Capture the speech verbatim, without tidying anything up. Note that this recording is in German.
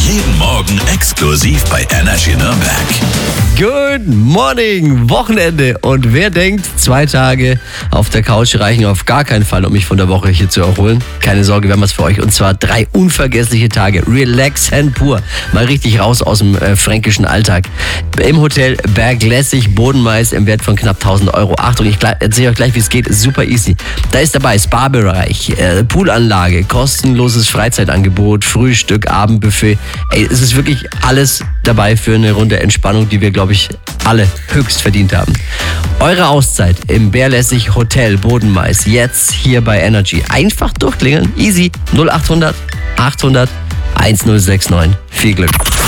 Jeden Morgen exklusiv bei Energy Nürnberg. Good morning, Wochenende. Und wer denkt, zwei Tage auf der Couch reichen auf gar keinen Fall, um mich von der Woche hier zu erholen? Keine Sorge, wir haben was für euch. Und zwar drei unvergessliche Tage. Relaxen pur. Mal richtig raus aus dem äh, fränkischen Alltag. Im Hotel Berglässig Bodenmais im Wert von knapp tausend Euro. Achtung, ich erzähle euch gleich, wie es geht. Super easy. Da ist dabei Spa-Bereich, äh, Poolanlage, kostenloses Freizeitangebot, Frühstück, Abendbuffet. Ey, es ist wirklich alles dabei für eine Runde Entspannung, die wir, glaube ich, alle höchst verdient haben. Eure Auszeit im Berglässig Hotel Bodenmais jetzt hier bei Energy. Einfach durchklingeln. Easy. null acht hundert achthundert1069. Viel Glück.